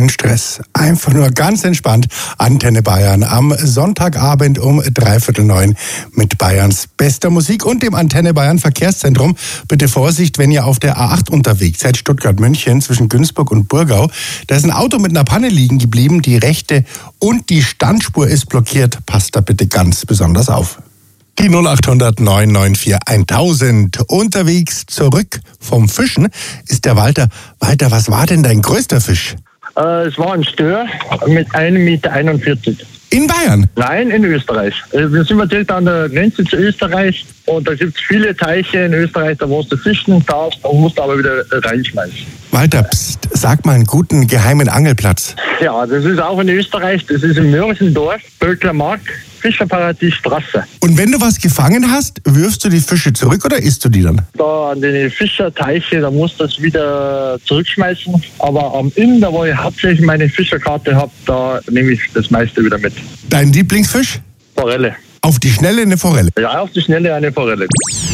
keinen Stress. Einfach nur ganz entspannt. Antenne Bayern am Sonntagabend um 8:45 mit Bayerns bester Musik und dem Antenne Bayern Verkehrszentrum. Bitte Vorsicht, wenn ihr auf der A8 unterwegs seid, Stuttgart-München zwischen Günzburg und Burgau. Da ist ein Auto mit einer Panne liegen geblieben. Die rechte und die Standspur ist blockiert. Passt da bitte ganz besonders auf. Die 0800 994 1000. Unterwegs zurück vom Fischen ist der Walter. Walter, was war denn dein größter Fisch? Es war ein Stör mit 1,41 Meter. In Bayern? Nein, in Österreich. Wir sind direkt an der Grenze zu Österreich und da gibt es viele Teiche in Österreich, da wo du fischen darfst, da musst du aber wieder reinschmeißen. Walter, pst, sag mal einen guten geheimen Angelplatz. Ja, das ist auch in Österreich, das ist in Mörsendorf, Böcklermark, Fischerparadies Straße. Und wenn du was gefangen hast, wirfst du die Fische zurück oder isst du die dann? Da an den Fischerteiche, da musst du das wieder zurückschmeißen. Aber am Inn, da wo ich hauptsächlich meine Fischerkarte habe, da nehme ich das meiste wieder mit. Dein Lieblingsfisch? Forelle. Auf die Schnelle eine Forelle. Ja, auf die Schnelle eine Forelle.